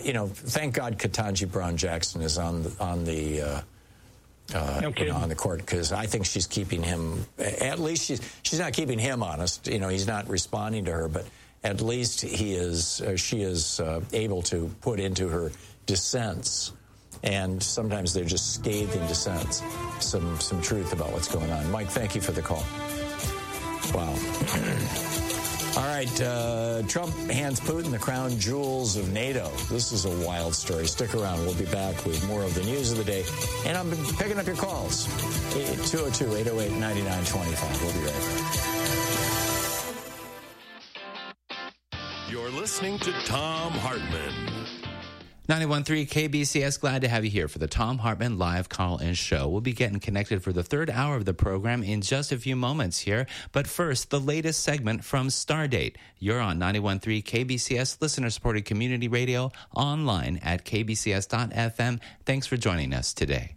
thank God Ketanji Brown Jackson is on the court, because I think she's keeping him. At least she's not keeping him honest. He's not responding to her, but at least she is able to put into her dissents, and sometimes they're just scathing dissents, some truth about what's going on. Mike, thank you for the call. Wow. All right, Trump hands Putin the crown jewels of NATO. This is a wild story. Stick around. We'll be back with more of the news of the day. And I'm picking up your calls. 202-808-9925. We'll be right back. You're listening to Thom Hartmann. 91.3 KBCS, glad to have you here for the Thom Hartmann live call-in show. We'll be getting connected for the third hour of the program in just a few moments here. But first, the latest segment from Stardate. You're on 91.3 KBCS, listener-supported community radio, online at kbcs.fm. Thanks for joining us today.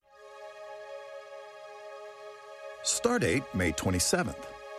Stardate, May 27th.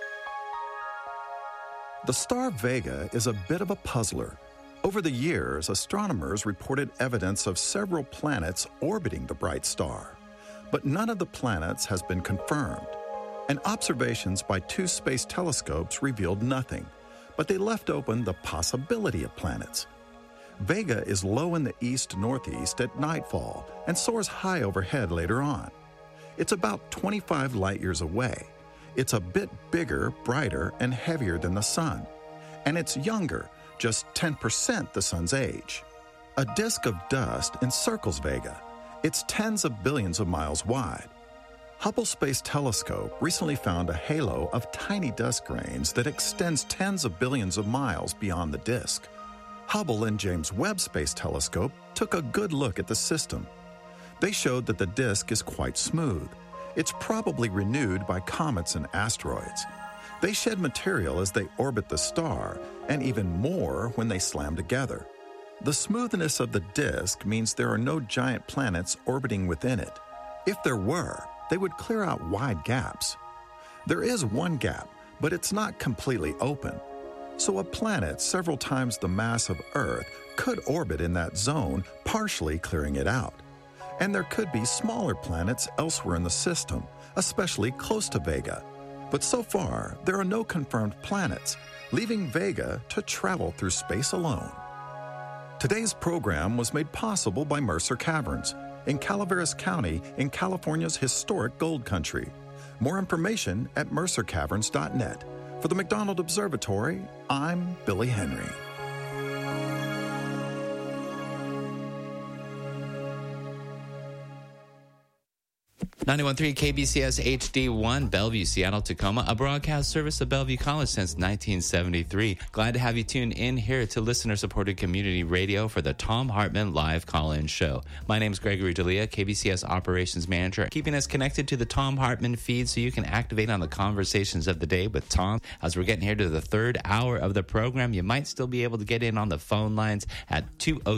The star Vega is a bit of a puzzler. Over the years, astronomers reported evidence of several planets orbiting the bright star, but none of the planets has been confirmed. And observations by 2 space telescopes revealed nothing, but they left open the possibility of planets. Vega is low in the east-northeast at nightfall and soars high overhead later on. It's about 25 light-years away. It's a bit bigger, brighter, and heavier than the Sun. And it's younger, just 10% the Sun's age. A disk of dust encircles Vega. It's tens of billions of miles wide. Hubble Space Telescope recently found a halo of tiny dust grains that extends tens of billions of miles beyond the disk. Hubble and James Webb Space Telescope took a good look at the system. They showed that the disk is quite smooth. It's probably renewed by comets and asteroids. They shed material as they orbit the star, and even more when they slam together. The smoothness of the disk means there are no giant planets orbiting within it. If there were, they would clear out wide gaps. There is one gap, but it's not completely open. So a planet several times the mass of Earth could orbit in that zone, partially clearing it out. And there could be smaller planets elsewhere in the system, especially close to Vega. But so far, there are no confirmed planets, leaving Vega to travel through space alone. Today's program was made possible by Mercer Caverns in Calaveras County in California's historic gold country. More information at mercercaverns.net. For the McDonald Observatory, I'm Billy Henry. 91.3 KBCS HD1, Bellevue, Seattle, Tacoma, a broadcast service of Bellevue College since 1973. Glad to have you tune in here to listener-supported community radio for the Thom Hartmann live call-in show. My name's Gregory D'Elia, KBCS Operations Manager, keeping us connected to the Thom Hartmann feed so you can activate on the conversations of the day with Tom. As we're getting here to the third hour of the program, you might still be able to get in on the phone lines at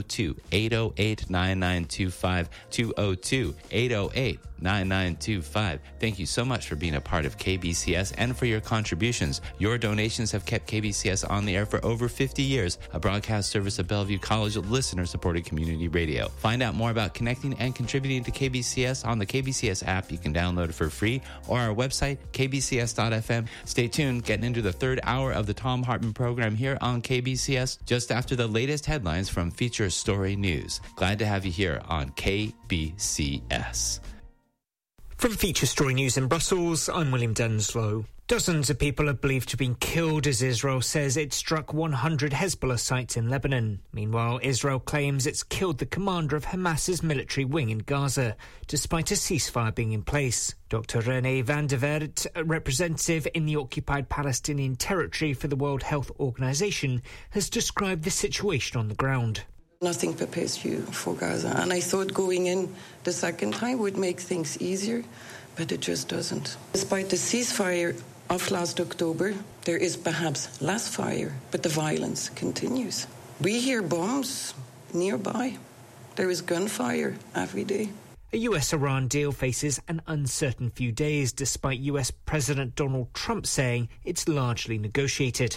202-808-9925, 202-808-9925. Thank you so much for being a part of KBCS and for your contributions. Your donations have kept KBCS on the air for over 50 years, a broadcast service of Bellevue College listener-supported community radio. Find out more about connecting and contributing to KBCS on the KBCS app. You can download it for free, or our website, kbcs.fm. Stay tuned, getting into the third hour of the Thom Hartmann program here on KBCS, just after the latest headlines from Feature Story News. Glad to have you here on KBCS. From Feature Story News in Brussels, I'm William Denslow. Dozens of people are believed to have been killed as Israel says it struck 100 Hezbollah sites in Lebanon. Meanwhile, Israel claims it's killed the commander of Hamas's military wing in Gaza, despite a ceasefire being in place. Dr. René van der Wert, a representative in the occupied Palestinian territory for the World Health Organization, has described the situation on the ground. Nothing prepares you for Gaza. And I thought going in the second time would make things easier, but it just doesn't. Despite the ceasefire of last October, there is perhaps less fire, but the violence continues. We hear bombs nearby. There is gunfire every day. A US-Iran deal faces an uncertain few days, despite US President Donald Trump saying it's largely negotiated.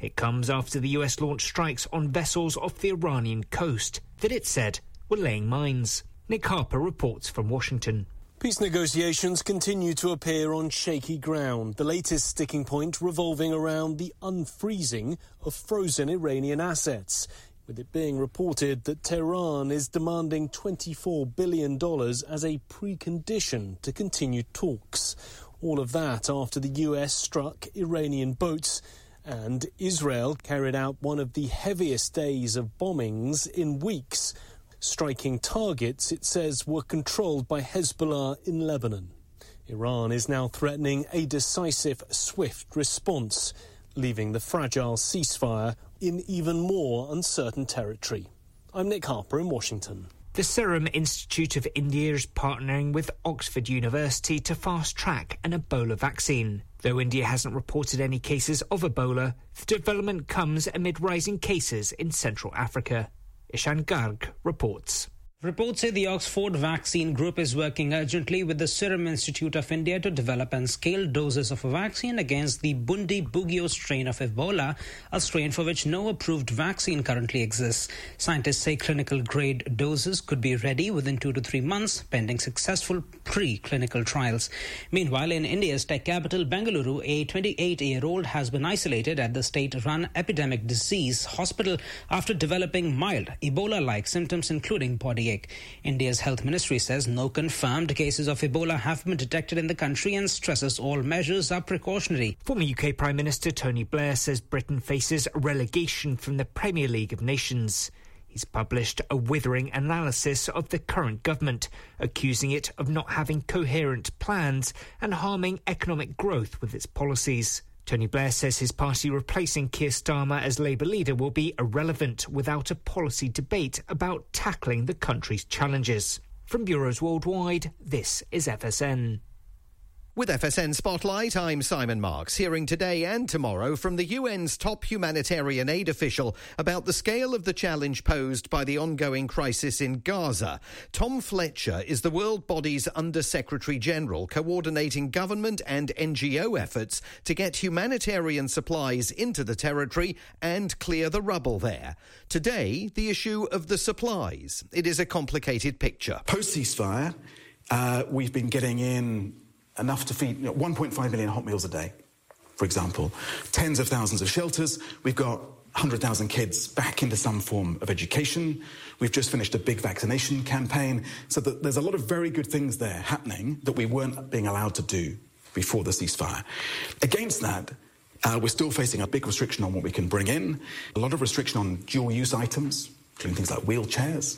It comes after the US launched strikes on vessels off the Iranian coast that it said were laying mines. Nick Harper reports from Washington. Peace negotiations continue to appear on shaky ground, the latest sticking point revolving around the unfreezing of frozen Iranian assets, with it being reported that Tehran is demanding $24 billion as a precondition to continued talks. All of that after the US struck Iranian boats and Israel carried out one of the heaviest days of bombings in weeks, striking targets it says were controlled by Hezbollah in Lebanon. Iran is now threatening a decisive, swift response, leaving the fragile ceasefire in even more uncertain territory. I'm Nick Harper in Washington. The Serum Institute of India is partnering with Oxford University to fast-track an Ebola vaccine. Though India hasn't reported any cases of Ebola, the development comes amid rising cases in Central Africa. Ishan Garg reports. Reports say the Oxford Vaccine Group is working urgently with the Serum Institute of India to develop and scale doses of a vaccine against the Bundibugyo strain of Ebola, a strain for which no approved vaccine currently exists. Scientists say clinical-grade doses could be ready within 2 to 3 months, pending successful pre-clinical trials. Meanwhile, in India's tech capital, Bengaluru, a 28-year-old has been isolated at the state-run epidemic disease hospital after developing mild Ebola-like symptoms, including body ache. India's health ministry says no confirmed cases of Ebola have been detected in the country and stresses all measures are precautionary. Former UK Prime Minister Tony Blair says Britain faces relegation from the Premier League of Nations. He's published a withering analysis of the current government, accusing it of not having coherent plans and harming economic growth with its policies. Tony Blair says his party replacing Keir Starmer as Labour leader will be irrelevant without a policy debate about tackling the country's challenges. From bureaus worldwide, this is FSN. With FSN Spotlight, I'm Simon Marks, hearing today and tomorrow from the UN's top humanitarian aid official about the scale of the challenge posed by the ongoing crisis in Gaza. Tom Fletcher is the World Body's Under-Secretary General, coordinating government and NGO efforts to get humanitarian supplies into the territory and clear the rubble there. Today, the issue of the supplies. It is a complicated picture. Post-ceasefire, we've been getting in enough to feed 1.5 million hot meals a day, for example. Tens of thousands of shelters. We've got 100,000 kids back into some form of education. We've just finished a big vaccination campaign. So there's a lot of very good things there happening that we weren't being allowed to do before the ceasefire. Against that, we're still facing a big restriction on what we can bring in, a lot of restriction on dual-use items, including things like wheelchairs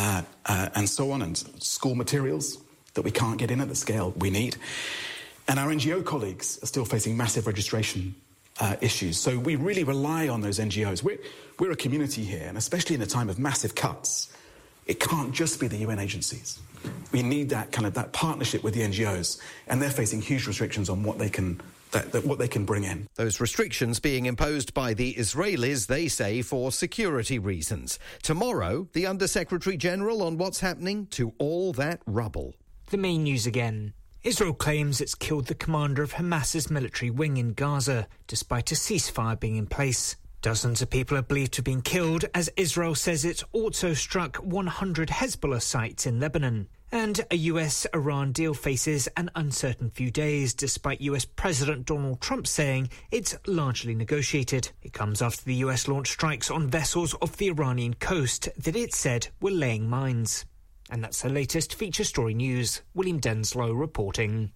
and so on, and school materials that we can't get in at the scale we need. And our NGO colleagues are still facing massive registration issues. So we really rely on those NGOs. We're a community here, and especially in a time of massive cuts, it can't just be the UN agencies. We need that partnership with the NGOs, and they're facing huge restrictions on what they can bring in. Those restrictions being imposed by the Israelis, they say, for security reasons. Tomorrow, the Under-Secretary General on what's happening to all that rubble. The main news again. Israel claims it's killed the commander of Hamas's military wing in Gaza, despite a ceasefire being in place. Dozens of people are believed to have been killed, as Israel says it also struck 100 Hezbollah sites in Lebanon. And a US-Iran deal faces an uncertain few days, despite US President Donald Trump saying it's largely negotiated. It comes after the US launched strikes on vessels off the Iranian coast that it said were laying mines. And that's the latest feature story news. William Denslow reporting.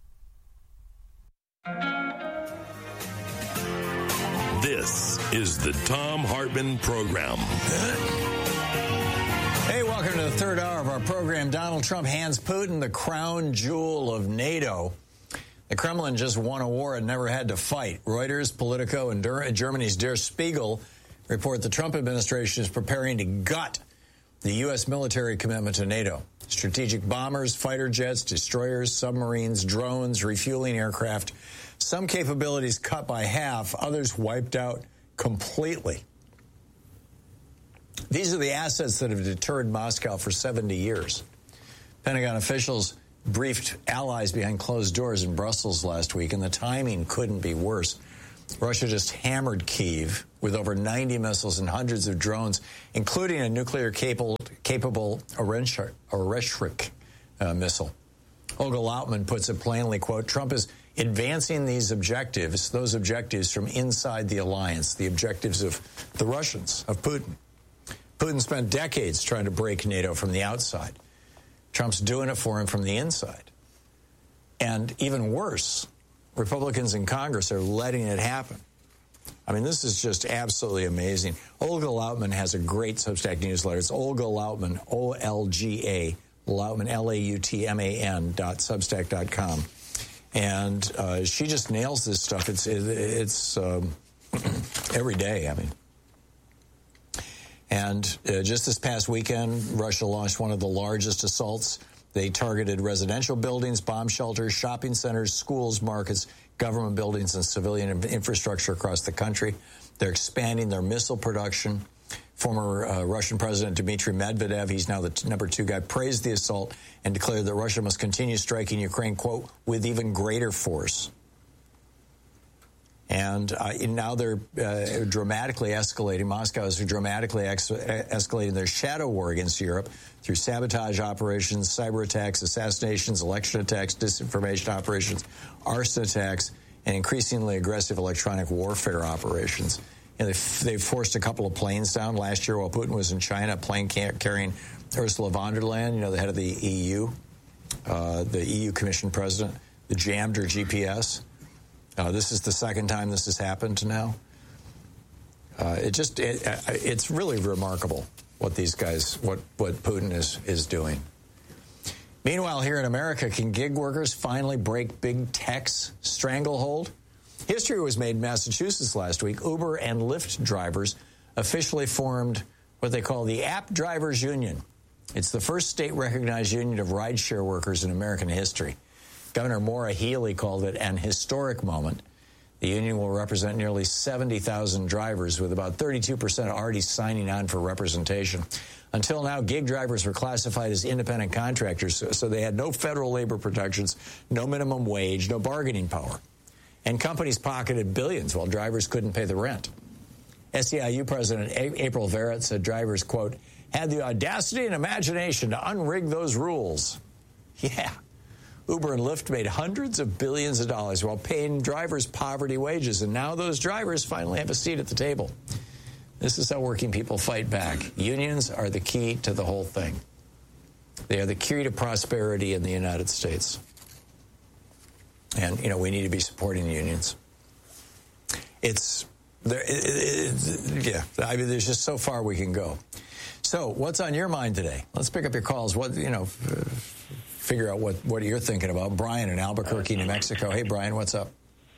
This is the Thom Hartmann Program. Hey, welcome to the third hour of our program. Donald Trump hands Putin the crown jewel of NATO. The Kremlin just won a war it never had to fight. Reuters, Politico, and Germany's Der Spiegel report the Trump administration is preparing to gut the U.S. military commitment to NATO. Strategic bombers, fighter jets, destroyers, submarines, drones, refueling aircraft. Some capabilities cut by half, others wiped out completely. These are the assets that have deterred Moscow for 70 years. Pentagon officials briefed allies behind closed doors in Brussels last week, and the timing couldn't be worse. Russia just hammered Kyiv with over 90 missiles and hundreds of drones, including a nuclear-capable Oreshchik missile. Olga Lautman puts it plainly, quote, Trump is advancing those objectives from inside the alliance, the objectives of the Russians, of Putin. Putin spent decades trying to break NATO from the outside. Trump's doing it for him from the inside. And even worse, Republicans in Congress are letting it happen. I mean, this is just absolutely amazing. Olga Lautman has a great Substack newsletter. It's Olga Lautman, O-L-G-A, Lautman, Lautman.substack.com. And she just nails this stuff. It's every day, I mean. And just this past weekend, Russia launched one of the largest assaults. They targeted residential buildings, bomb shelters, shopping centers, schools, markets, government buildings, and civilian infrastructure across the country. They're expanding their missile production. Former Russian President Dmitry Medvedev, he's now the number 2 guy, praised the assault and declared that Russia must continue striking Ukraine, quote, with even greater force. And now they're dramatically escalating. Moscow is dramatically escalating their shadow war against Europe through sabotage operations, cyber attacks, assassinations, election attacks, disinformation operations, arson attacks, and increasingly aggressive electronic warfare operations. You know, they've forced a couple of planes down last year while Putin was in China, a plane carrying Ursula von der Leyen, you know, the head of the EU Commission president, that jammed her GPS. This is the second time this has happened now. It's really remarkable what these guys, what Putin is doing. Meanwhile, here in America, can gig workers finally break big tech's stranglehold? History was made in Massachusetts last week. Uber and Lyft drivers officially formed what they call the App Drivers Union. It's the first state-recognized union of rideshare workers in American history. Governor Maura Healey called it an historic moment. The union will represent nearly 70,000 drivers, with about 32% already signing on for representation. Until now, gig drivers were classified as independent contractors, so they had no federal labor protections, no minimum wage, no bargaining power. And companies pocketed billions while drivers couldn't pay the rent. SEIU President April Verrett said drivers, quote, had the audacity and imagination to unrig those rules. Yeah. Uber and Lyft made hundreds of billions of dollars while paying drivers poverty wages, and now those drivers finally have a seat at the table. This is how working people fight back. Unions are the key to the whole thing. They are the key to prosperity in the United States. And, you know, we need to be supporting the unions. I mean, there's just so far we can go. So what's on your mind today? Let's pick up your calls. Figure out what you're thinking about. Brian in Albuquerque, New Mexico. Hey, Brian, what's up?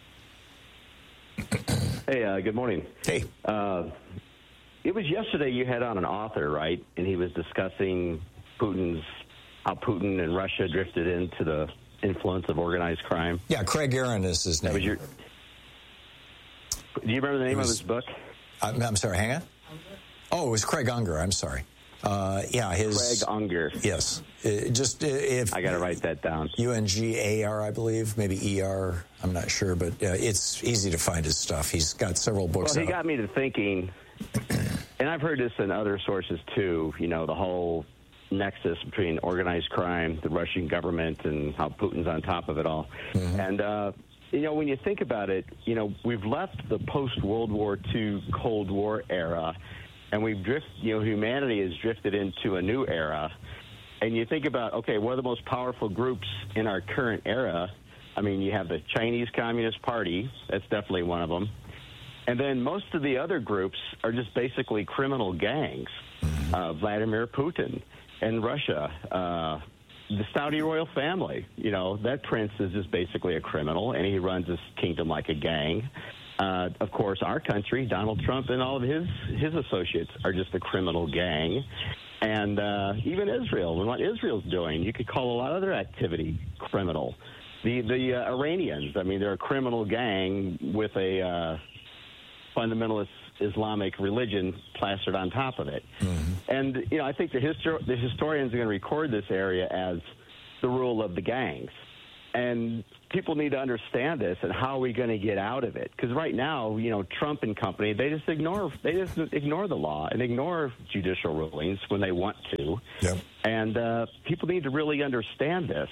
Hey, good morning. Hey. It was yesterday you had on an author, right? And he was discussing how Putin and Russia drifted into the influence of organized crime. Yeah, Craig Aaron is his name. Do you remember the name of his book? I'm sorry, hang on. Oh, it was Craig Unger. I'm sorry. Craig Unger. Yes. If I got to write that down. UNGAR, I believe, maybe ER. I'm not sure, but it's easy to find his stuff. He's got several books. Well, he got me to thinking, and I've heard this in other sources too. You know, the whole nexus between organized crime, the Russian government, and how Putin's on top of it all. Mm-hmm. And when you think about it, we've left the post-World War II Cold War era. And humanity has drifted into a new era. And you think about, okay, what are the most powerful groups in our current era? I mean, you have the Chinese Communist Party. That's definitely one of them. And then most of the other groups are just basically criminal gangs. Vladimir Putin and Russia, the Saudi royal family. That prince is just basically a criminal, and he runs his kingdom like a gang. Of course, our country, Donald Trump and all of his associates are just a criminal gang. And even Israel, and what Israel's doing, you could call a lot of their activity criminal. The Iranians, I mean, they're a criminal gang with a fundamentalist Islamic religion plastered on top of it. Mm-hmm. And, I think the historians are going to record this area as the rule of the gangs. And people need to understand this, and how are we going to get out of it? Because right now, Trump and company, they just ignore the law and ignore judicial rulings when they want to. Yep. And people need to really understand this.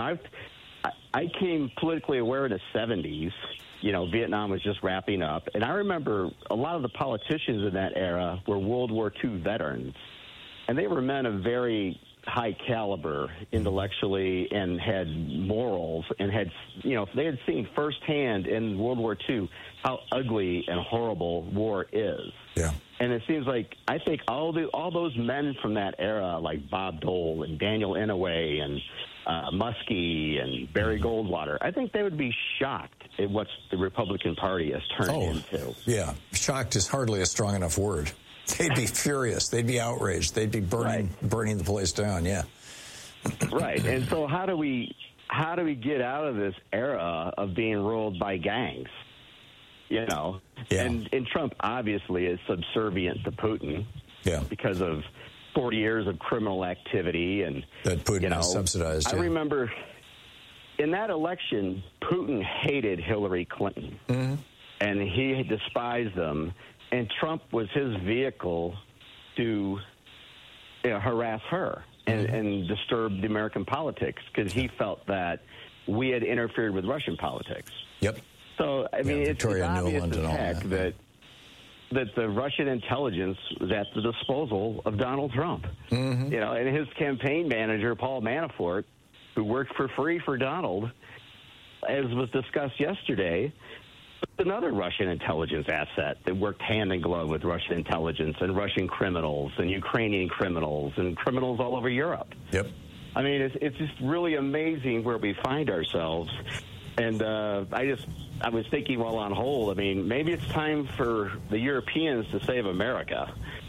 I came politically aware in the 70s. Vietnam was just wrapping up. And I remember a lot of the politicians in that era were World War II veterans. And they were men of very high caliber intellectually and had morals and had, they had seen firsthand in World War II how ugly and horrible war is. Yeah. And it seems like, I think all those men from that era, like Bob Dole and Daniel Inouye and Muskie and Barry Goldwater, I think they would be shocked at what the Republican Party has turned into. Yeah. Shocked is hardly a strong enough word. They'd be furious. They'd be outraged. They'd be burning the place down. Yeah. Right. And so how do we get out of this era of being ruled by gangs? Yeah. And Trump obviously is subservient to Putin. Yeah. Because of 40 years of criminal activity and that Putin has subsidized. I remember in that election, Putin hated Hillary Clinton, and he despised them. And Trump was his vehicle to harass her and disturb the American politics because he felt that we had interfered with Russian politics. Yep. So, I mean, it's obvious as heck that the Russian intelligence was at the disposal of Donald Trump. And his campaign manager, Paul Manafort, who worked for free for Donald, as was discussed yesterday, another Russian intelligence asset that worked hand in glove with Russian intelligence and Russian criminals and Ukrainian criminals and criminals all over Europe. Yep. I mean, it's just really amazing where we find ourselves. And I was thinking while on hold, I mean, maybe it's time for the Europeans to save America.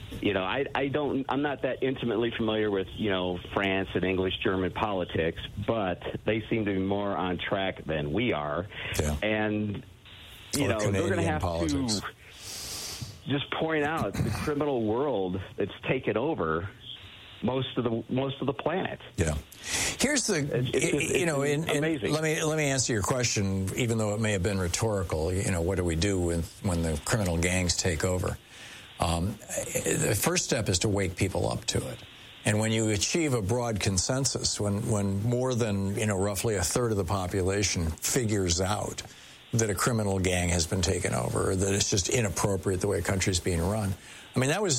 I'm not that intimately familiar with, France and English, German politics, but they seem to be more on track than we are. Yeah. And they're going to have to just point out the criminal world that's taken over most of the planet. Yeah. Here's the amazing. Let me answer your question, even though it may have been rhetorical. What do we do when the criminal gangs take over? The first step is to wake people up to it. And when you achieve a broad consensus, when more than roughly a third of the population figures out that a criminal gang has been taken over, or that it's just inappropriate the way a country's being run. I mean, that was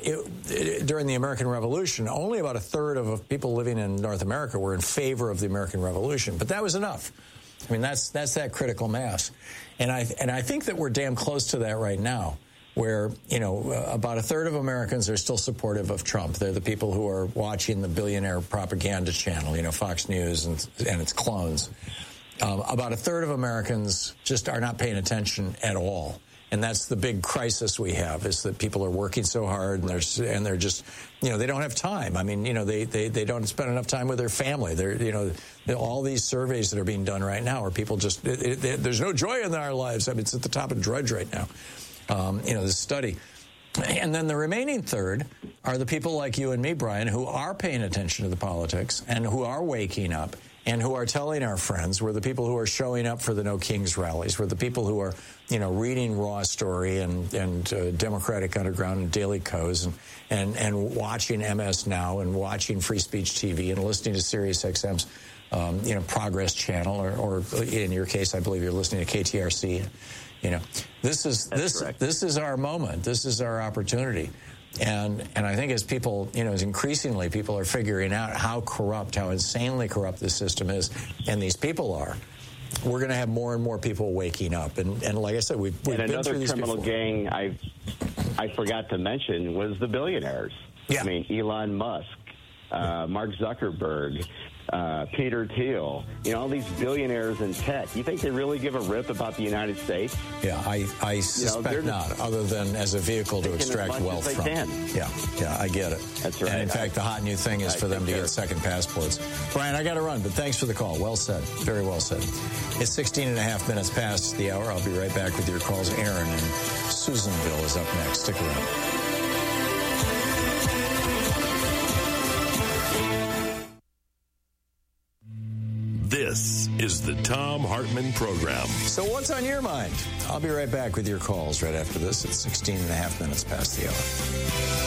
during the American Revolution. Only about a third of people living in North America were in favor of the American Revolution, but that was enough. I mean, that's that critical mass, and I think that we're damn close to that right now, where about a third of Americans are still supportive of Trump. They're the people who are watching the billionaire propaganda channel, Fox News and its clones. About a third of Americans just are not paying attention at all. And that's the big crisis we have, is that people are working so hard and they're just, they don't have time. I mean, they don't spend enough time with their family. All these surveys that are being done right now are people just, there's no joy in our lives. I mean, it's at the top of Drudge right now, this study. And then the remaining third are the people like you and me, Brian, who are paying attention to the politics and who are waking up and who are telling our friends. We're the people who are showing up for the No Kings rallies. We're the people who are, reading Raw Story and Democratic Underground and Daily Kos and watching MS Now and watching Free Speech TV and listening to Sirius XM's, Progress Channel, or in your case, I believe you're listening to KTRC. This is our moment. This is our opportunity. And I think as people, as increasingly people are figuring out how insanely corrupt this system is, and these people are, we're going to have more and more people waking up. And like I said, we've been through these criminal before. Gang I forgot to mention was the billionaires. Yeah. I mean, Elon Musk, Mark Zuckerberg, Peter Thiel, all these billionaires in tech. You think they really give a rip about the United States? Yeah, I suspect not, other than as a vehicle to extract wealth from. Yeah, I get it. That's right. And in fact, the hot new thing is for them to get second passports. Brian, I got to run, but thanks for the call. Well said. Very well said. It's 16 and a half minutes past the hour. I'll be right back with your calls. Aaron in Susanville is up next. Stick around. This is the Thom Hartmann Program. So what's on your mind? I'll be right back with your calls right after this at 16 and a half minutes past the hour.